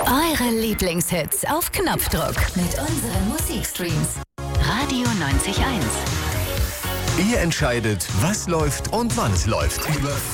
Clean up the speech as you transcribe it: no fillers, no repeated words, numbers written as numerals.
Eure Lieblingshits auf Knopfdruck mit unseren Musikstreams. Radio 90.1. Ihr entscheidet, was läuft und wann es läuft.